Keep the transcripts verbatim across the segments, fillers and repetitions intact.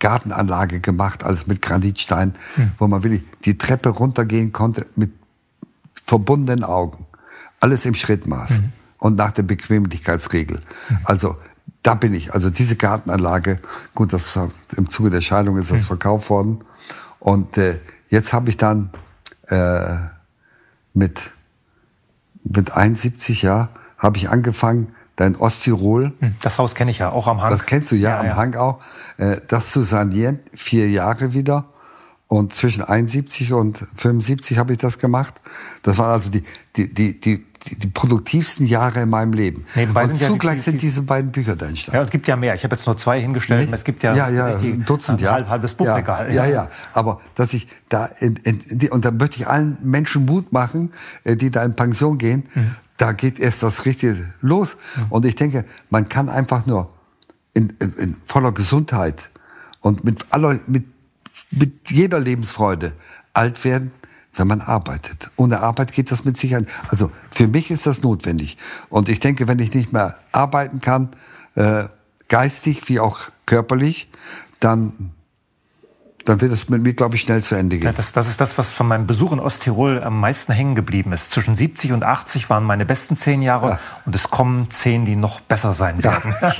Gartenanlage gemacht, alles mit Granitstein, hm. wo man wirklich die Treppe runtergehen konnte mit verbundenen Augen. Alles im Schrittmaß hm. und nach der Bequemlichkeitsregel. Hm. Also da bin ich. Also diese Gartenanlage, gut, das im Zuge der Scheidung ist das hm. verkauft worden. Und äh, jetzt habe ich dann äh, mit, mit einundsiebzig Jahren habe ich angefangen, da in Osttirol. Das Haus kenne ich ja, auch am Hang. Das kennst du ja, ja am ja. Hang auch. Äh, das zu sanieren, vier Jahre wieder. Und zwischen einundsiebzig und fünfundsiebzig habe ich das gemacht. Das waren also die, die, die, die, die produktivsten Jahre in meinem Leben. Nebenbei und sind zugleich ja die, die, sind diese beiden Bücher da entstanden. Ja, es gibt ja mehr. Ich habe jetzt nur zwei hingestellt. Nee? Es gibt ja, ja, ja, richtig ein Dutzend, ein ja. halb, halbes Buchregal. Ja, ja, ja. Aber dass ich da, in, in, in, und da möchte ich allen Menschen Mut machen, die da in Pension gehen. Mhm. Da geht erst das Richtige los. Mhm. Und ich denke, man kann einfach nur in, in, in voller Gesundheit und mit aller, mit, mit jeder Lebensfreude alt werden, wenn man arbeitet. Ohne Arbeit geht das mit Sicherheit. Also für mich ist das notwendig. Und ich denke, wenn ich nicht mehr arbeiten kann, äh, geistig wie auch körperlich, dann dann wird es mit mir, glaube ich, schnell zu Ende gehen. Ja, das, das ist das, was von meinem Besuch in Osttirol am meisten hängen geblieben ist. Zwischen siebzig und achtzig waren meine besten zehn Jahre ja. und es kommen zehn, die noch besser sein werden. Ja.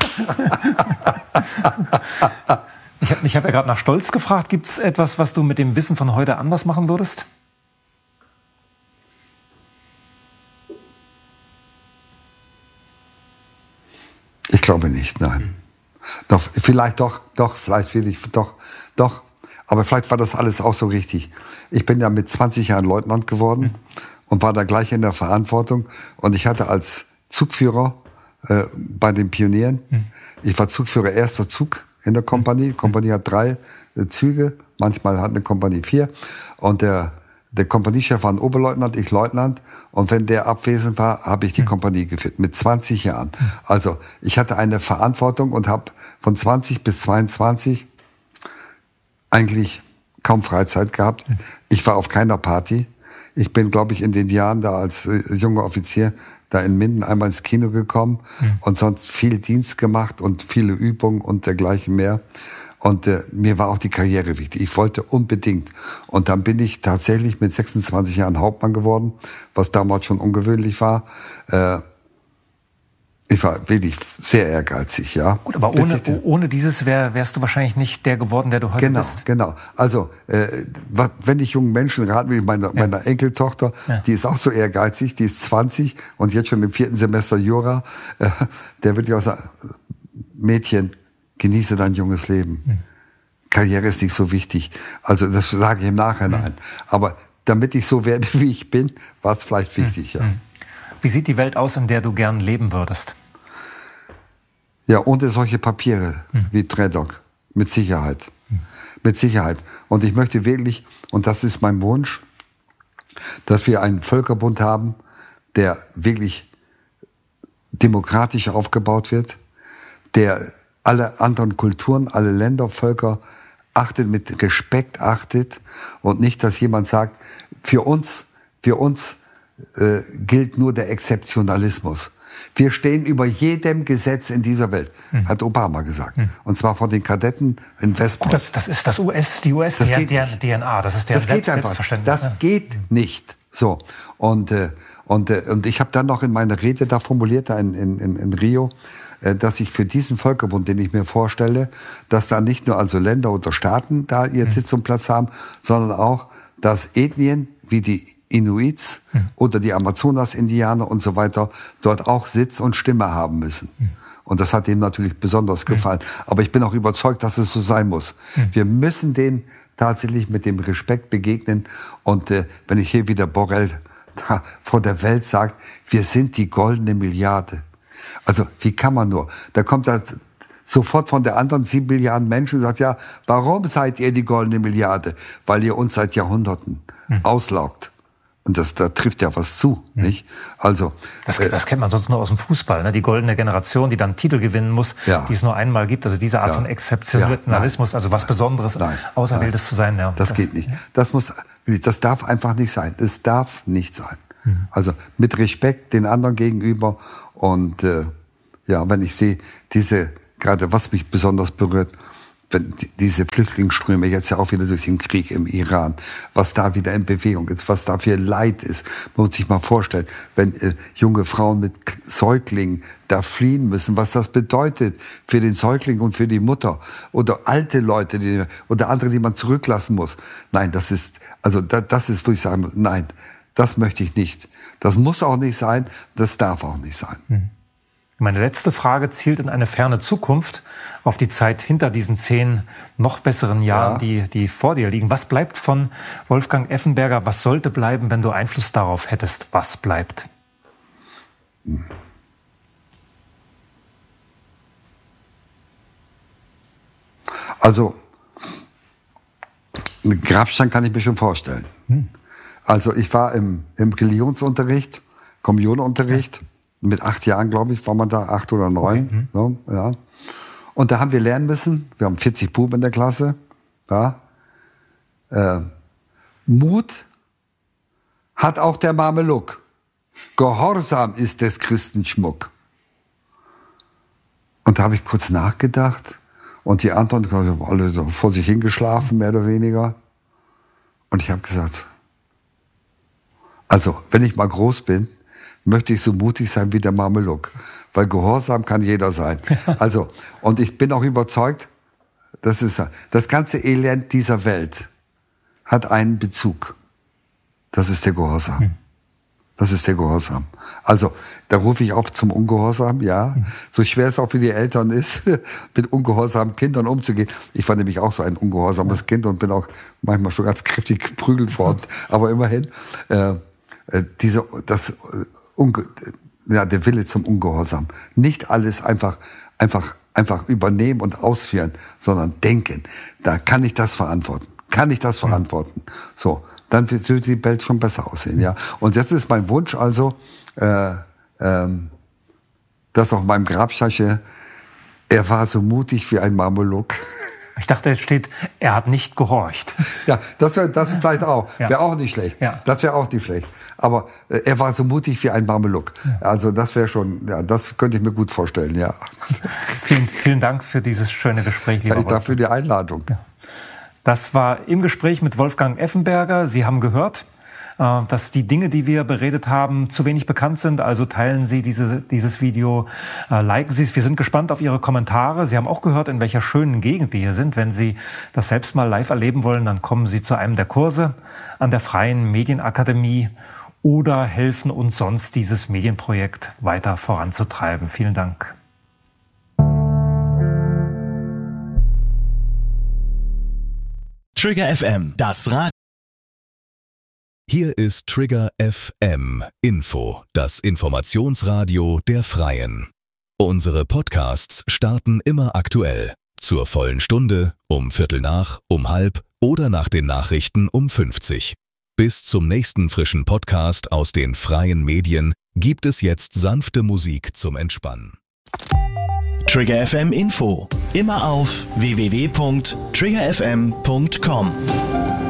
ich habe ich hab ja gerade nach Stolz gefragt. Gibt es etwas, was du mit dem Wissen von heute anders machen würdest? Ich glaube nicht, nein. Hm. Doch, vielleicht doch, doch, vielleicht will ich, doch, doch. Aber vielleicht war das alles auch so richtig. Ich bin ja mit zwanzig Jahren Leutnant geworden mhm. und war da gleich in der Verantwortung. Und ich hatte als Zugführer äh, bei den Pionieren, mhm. ich war Zugführer erster Zug in der Kompanie. Die Kompanie hat drei äh, Züge, manchmal hat eine Kompanie vier. Und der, der Kompaniechef war ein Oberleutnant, ich Leutnant. Und wenn der abwesend war, habe ich die mhm. Kompanie geführt, mit zwanzig Jahren. Mhm. Also ich hatte eine Verantwortung und habe von zwanzig bis zweiundzwanzig eigentlich kaum Freizeit gehabt. Ich war auf keiner Party. Ich bin, glaube ich, in den Jahren da als äh, junger Offizier da in Minden einmal ins Kino gekommen mhm. und sonst viel Dienst gemacht und viele Übungen und dergleichen mehr. Und äh, mir war auch die Karriere wichtig. Ich wollte unbedingt. Und dann bin ich tatsächlich mit sechsundzwanzig Jahren Hauptmann geworden, was damals schon ungewöhnlich war. Äh, Ich war wirklich sehr ehrgeizig, ja. Gut, aber ohne, ohne dieses wär, wärst du wahrscheinlich nicht der geworden, der du heute genau, bist. Genau, genau. Also, äh, wenn ich jungen Menschen raten will, meine, ja. meine Enkeltochter, ja. die ist auch so ehrgeizig, die ist zwanzig und jetzt schon im vierten Semester Jura, äh, der würde ich auch sagen, Mädchen, genieße dein junges Leben. Hm. Karriere ist nicht so wichtig. Also, das sage ich im Nachhinein. Hm. Aber damit ich so werde, wie ich bin, war es vielleicht wichtig, hm. ja. Wie sieht die Welt aus, in der du gern leben würdest? Ja, ohne solche Papiere hm. wie Tredok. Mit Sicherheit. Hm. Mit Sicherheit. Und ich möchte wirklich, und das ist mein Wunsch, dass wir einen Völkerbund haben, der wirklich demokratisch aufgebaut wird, der alle anderen Kulturen, alle Länder, Völker achtet, mit Respekt achtet und nicht, dass jemand sagt, für uns, für uns äh, gilt nur der Exzeptionalismus. Wir stehen über jedem Gesetz in dieser Welt, hm. hat Obama gesagt. Hm. Und zwar von den Kadetten in West Point. Das, das ist das U S, die U S-D N A, das ist der das geht einfach. Selbstverständnis. Das geht nicht. So. Und, äh, und, äh, und ich habe dann noch in meiner Rede da formuliert, da in, in, in Rio, äh, dass ich für diesen Völkerbund, den ich mir vorstelle, dass da nicht nur also Länder oder Staaten da ihren Sitz und Platz haben, sondern auch, dass Ethnien wie die Inuits hm. oder die Amazonas-Indianer und so weiter dort auch Sitz und Stimme haben müssen. Hm. Und das hat denen natürlich besonders gefallen. Hm. Aber ich bin auch überzeugt, dass es so sein muss. Hm. Wir müssen denen tatsächlich mit dem Respekt begegnen. Und äh, wenn ich hier wieder Borrell da vor der Welt sagt, wir sind die goldene Milliarde. Also wie kann man nur? Da kommt das sofort von der anderen sieben Milliarden Menschen und sagt, ja, warum seid ihr die goldene Milliarde? Weil ihr uns seit Jahrhunderten hm. auslaugt. Und das, da trifft ja was zu, mhm. nicht? Also das, das kennt man sonst nur aus dem Fußball, ne? Die goldene Generation, die dann Titel gewinnen muss, ja. die es nur einmal gibt. Also diese Art ja. von Exzeptionalismus, ja, also was Besonderes, nein, Auserwähltes nein. zu sein. Ja, das, das geht nicht. Das muss, das darf einfach nicht sein. Das darf nicht sein. Mhm. Also mit Respekt den anderen gegenüber und äh, ja, wenn ich sehe, diese gerade was mich besonders berührt, wenn diese Flüchtlingsströme jetzt ja auch wieder durch den Krieg im Iran, was da wieder in Bewegung ist, was da für Leid ist, man muss sich mal vorstellen, wenn äh, junge Frauen mit Säuglingen da fliehen müssen, was das bedeutet für den Säugling und für die Mutter oder alte Leute die, oder andere, die man zurücklassen muss. Nein, das ist, also da, das ist, wo ich sagen muss, nein, das möchte ich nicht. Das muss auch nicht sein, das darf auch nicht sein. Hm. Meine letzte Frage zielt in eine ferne Zukunft, auf die Zeit hinter diesen zehn noch besseren Jahren, ja. die, die vor dir liegen. Was bleibt von Wolfgang Effenberger? Was sollte bleiben, wenn du Einfluss darauf hättest? Was bleibt? Also, einen Grabstein kann ich mir schon vorstellen. Hm. Also ich war im, im Religionsunterricht, Kommunionunterricht, ja. Mit acht Jahren, glaube ich, war man da, acht oder neun. Okay. So, ja. Und da haben wir lernen müssen, wir haben vierzig Buben in der Klasse, ja. äh, Mut hat auch der Mameluck. Gehorsam ist des Christen Schmuck. Und da habe ich kurz nachgedacht und die anderen haben alle so vor sich hingeschlafen, mehr oder weniger. Und ich habe gesagt, also wenn ich mal groß bin, möchte ich so mutig sein wie der Mameluck. Weil Gehorsam kann jeder sein. Also, und ich bin auch überzeugt, das ist, das ganze Elend dieser Welt hat einen Bezug. Das ist der Gehorsam. Das ist der Gehorsam. Also, da rufe ich auf zum Ungehorsam, ja. So schwer es auch für die Eltern ist, mit ungehorsamen Kindern umzugehen. Ich war nämlich auch so ein ungehorsames Kind und bin auch manchmal schon ganz kräftig geprügelt worden. Aber immerhin, äh, diese, das, Unge ja, der Wille zum Ungehorsam. Nicht alles einfach, einfach, einfach übernehmen und ausführen, sondern denken. Da kann ich das verantworten. Kann ich das verantworten? So, dann wird die Welt schon besser aussehen, ja. Und jetzt ist mein Wunsch also, äh, ähm, dass auf meinem Grabstein steht, er war so mutig wie ein Mameluck. Ich dachte, es steht, er hat nicht gehorcht. Ja, das wäre das vielleicht auch. Ja. Wäre auch nicht schlecht. Ja. Das wäre auch nicht schlecht. Aber äh, er war so mutig wie ein Mameluck. Ja. Also das wäre schon, ja, das könnte ich mir gut vorstellen, ja. Vielen, vielen Dank für dieses schöne Gespräch, lieber Wolfgang. Ich danke für die Einladung. Ja. Das war im Gespräch mit Wolfgang Effenberger. Sie haben gehört, dass die Dinge, die wir beredet haben, zu wenig bekannt sind. Also teilen Sie diese, dieses Video, äh, liken Sie es. Wir sind gespannt auf Ihre Kommentare. Sie haben auch gehört, in welcher schönen Gegend wir hier sind. Wenn Sie das selbst mal live erleben wollen, dann kommen Sie zu einem der Kurse an der Freien Medienakademie oder helfen uns sonst, dieses Medienprojekt weiter voranzutreiben. Vielen Dank. Trigger F M, das Rad. Hier ist Trigger F M Info, das Informationsradio der Freien. Unsere Podcasts starten immer aktuell. Zur vollen Stunde, um Viertel nach, um halb oder nach den Nachrichten um fünfzig. Bis zum nächsten frischen Podcast aus den freien Medien gibt es jetzt sanfte Musik zum Entspannen. Trigger F M Info, immer auf w w w punkt trigger f m punkt com.